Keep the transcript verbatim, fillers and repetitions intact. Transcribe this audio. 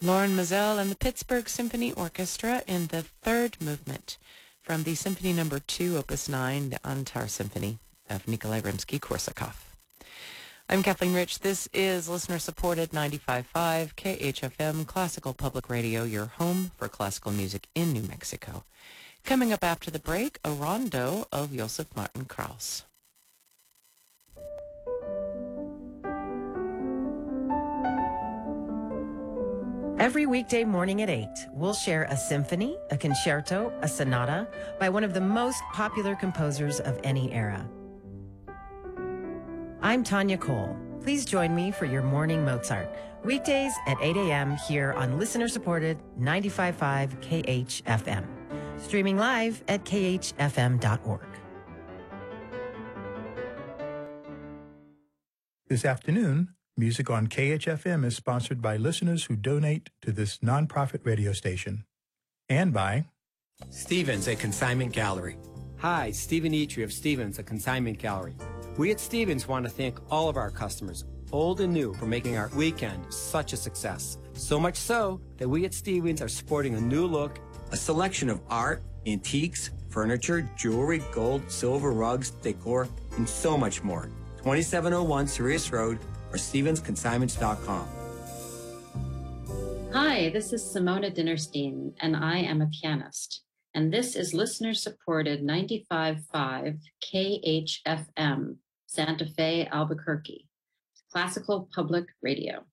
Lauren Mazel and the Pittsburgh Symphony Orchestra in the third movement from the Symphony Number Two, Opus Nine, the Antar Symphony of Nikolai Rimsky-Korsakov. I'm Kathleen Rich. This is listener-supported ninety-five point five K H F M Classical Public Radio, your home for classical music in New Mexico. Coming up after the break, a rondo of Josef Martin Kraus. Every weekday morning at eight, we'll share a symphony, a concerto, a sonata by one of the most popular composers of any era. I'm Tanya Cole. Please join me for your morning Mozart. Weekdays at eight a.m. here on listener-supported ninety-five point five K H F M. Streaming live at k h f m dot org. This afternoon, Music on K H F M is sponsored by listeners who donate to this nonprofit radio station. And by Stevens, a consignment gallery. Hi, Stephen Eitri of Stevens, a consignment gallery. We at Stevens want to thank all of our customers, old and new, for making our weekend such a success. So much so that we at Stevens are sporting a new look, a selection of art, antiques, furniture, jewelry, gold, silver, rugs, decor, and so much more. twenty-seven oh one Sirius Road, or Stevens Consignments dot com. Hi, this is Simona Dinnerstein, and I am a pianist. And this is listener-supported ninety-five point five K H F M, Santa Fe, Albuquerque, Classical Public Radio.